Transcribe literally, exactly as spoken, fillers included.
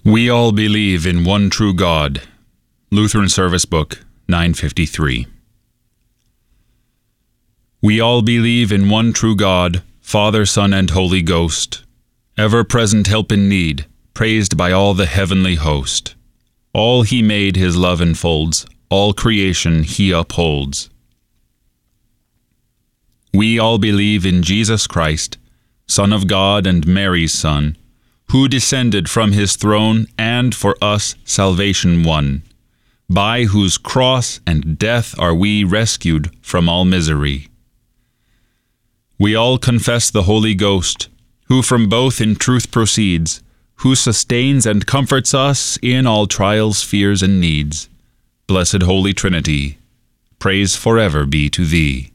We all believe in one true God. Lutheran Service Book, nine fifty-three. We all believe in one true God, Father, Son, and Holy Ghost, ever-present help in need, praised by all the heavenly host. All He made His love enfolds, all creation He upholds. We all believe in Jesus Christ, Son of God and Mary's Son, who descended from His throne and for us salvation won, by whose cross and death are we rescued from all misery. We all confess the Holy Ghost, who from both in truth proceeds, who sustains and comforts us in all trials, fears, and needs. Blessed Holy Trinity, praise forever be to Thee.